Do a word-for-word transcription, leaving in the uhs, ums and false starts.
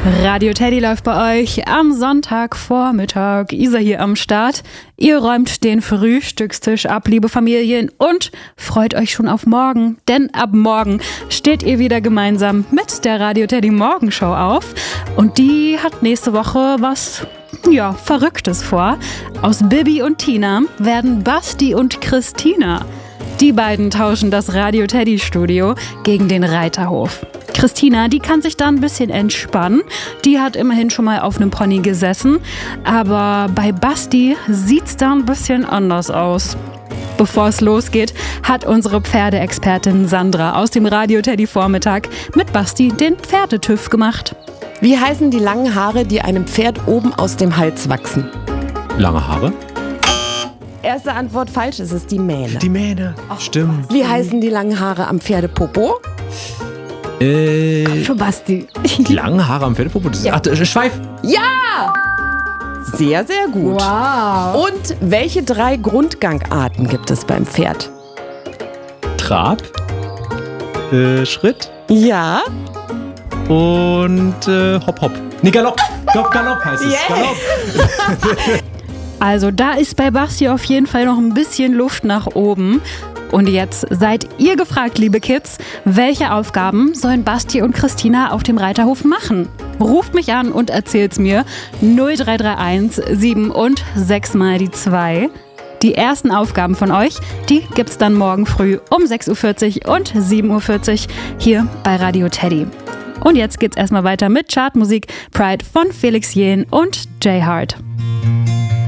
Radio Teddy läuft bei euch am Sonntagvormittag. Isa hier am Start. Ihr räumt den Frühstückstisch ab, liebe Familien, und freut euch schon auf morgen. Denn ab morgen steht ihr wieder gemeinsam mit der Radio Teddy Morgenshow auf. Und die hat nächste Woche was, ja, Verrücktes vor. Aus Bibi und Tina werden Basti und Christina. Die beiden tauschen das Radio Teddy Studio gegen den Reiterhof. Christina, die kann sich da ein bisschen entspannen. Die hat immerhin schon mal auf einem Pony gesessen. Aber bei Basti sieht's da ein bisschen anders aus. Bevor es losgeht, hat unsere Pferdeexpertin Sandra aus dem Radio Teddy Vormittag mit Basti den Pferdetüff gemacht. Wie heißen die langen Haare, die einem Pferd oben aus dem Hals wachsen? Lange Haare? Erste Antwort falsch, es ist die Mähne. Die Mähne, Ach, stimmt. Wie heißen die langen Haare am Pferdepopo? Äh, Für Basti. Die langen Haare am Pferdepopo? Das ist, Ja. ach, das ist Schweif. Ja! Sehr, sehr gut. Wow. Und welche drei Grundgangarten gibt es beim Pferd? Trab, äh, Schritt Ja. und äh, Hopp, Hopp. Nee, Galopp. Galopp, Galopp heißt es. Yeah. Galopp. Also da ist bei Basti auf jeden Fall noch ein bisschen Luft nach oben. Und jetzt seid ihr gefragt, liebe Kids, welche Aufgaben sollen Basti und Christina auf dem Reiterhof machen? Ruft mich an und erzählt's mir. null drei drei eins sieben und sechs mal die zwei. Die ersten Aufgaben von euch, die gibt's dann morgen früh um sechs Uhr vierzig und sieben Uhr vierzig hier bei Radio Teddy. Und jetzt geht's erstmal weiter mit Chartmusik Pride von Felix Jähn und Jay Hart.